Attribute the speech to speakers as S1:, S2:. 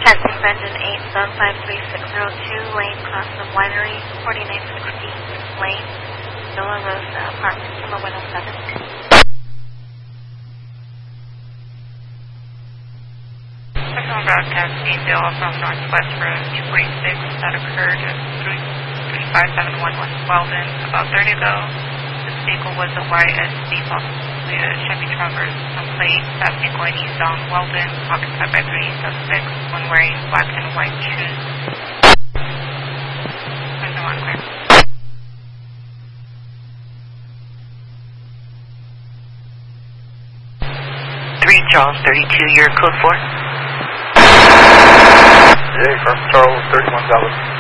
S1: Fencing Engine 8753602, Lane, Crossman Winery, 4960 Lane, Villa Rosa, Apartment, Kilo 107.
S2: Second broadcasting bill from Northwest Road 246 that occurred at 35711 Weldon about 30 ago. This vehicle was a YSB, possibly a Chevy Traverse, on plate, passing going east on Weldon, occupied by 3 suspects, one wearing black and white shoes. There's no one clear.
S3: 3 Charles 32, your code 4.
S4: Hey, from Charles 31 Dallas.